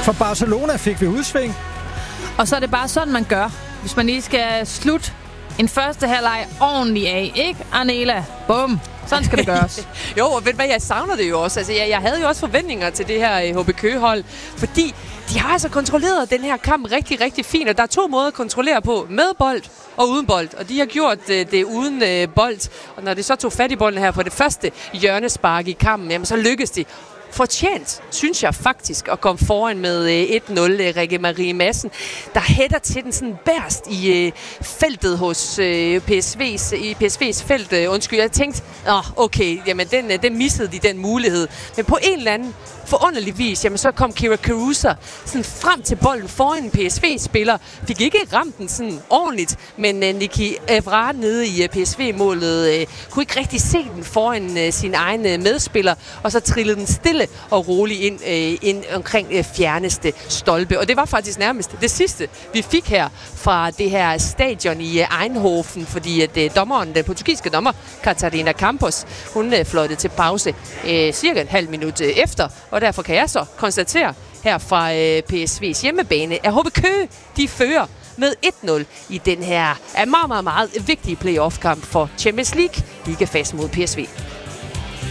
For Barcelona fik vi udsving. Og så er det bare sådan, man gør, hvis man lige skal slutte en første halvleg ordentligt af. Ikke, Arnela? Bum. Sådan skal det gøres. Jo, og ved du hvad, jeg savner det jo også. Altså, jeg havde jo også forventninger til det her HB Køge-hold, fordi de har altså kontrolleret den her kamp rigtig, rigtig fint, og der er 2 måder at kontrollere på, med bold og uden bold, og de har gjort det uden bold, og når de så tog fat i bolden her på det første hjørnespark i kampen, jamen så lykkedes de fortjent, synes jeg faktisk, at komme foran med 1-0. Rikke Marie Madsen, der hætter til den sådan bærst i feltet hos PSV's felt. Undskyld, jeg tænkte, okay, jamen den missede de den mulighed. Men på en eller anden forunderlig vis, jamen så kom Kira Caruso sådan frem til bolden foran en PSV-spiller. Fik ikke ramt den sådan ordentligt, men Niki Evra nede i PSV-målet kunne ikke rigtig se den foran sin egen medspiller, og så trillede den stille og roligt ind omkring fjerneste stolpe. Og det var faktisk nærmest det sidste, vi fik her fra det her stadion i Eindhoven, fordi at dommeren, den portugisiske dommer, Catarina Campos, hun fløjtede til pause cirka en halv minut efter, og derfor kan jeg så konstatere her fra PSV's hjemmebane, at HB Køge, de fører med 1-0 i den her meget, meget, meget vigtige playoff-kamp for Champions League, ligefast mod PSV.